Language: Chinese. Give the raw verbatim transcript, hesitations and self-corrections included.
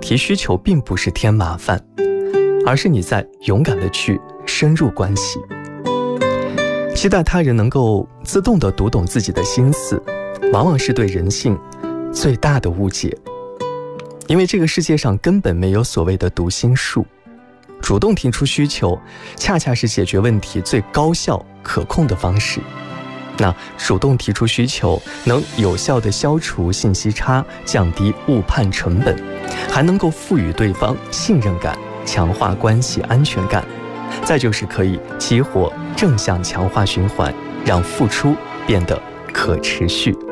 提需求并不是添麻烦，而是你在勇敢地去深入关系。期待他人能够自动地读懂自己的心思，往往是对人性最大的误解。因为这个世界上根本没有所谓的读心术，主动提出需求恰恰是解决问题最高效可控的方式。那主动提出需求能有效地消除信息差，降低误判成本，还能够赋予对方信任感，强化关系安全感，再就是可以激活正向强化循环，让付出变得可持续。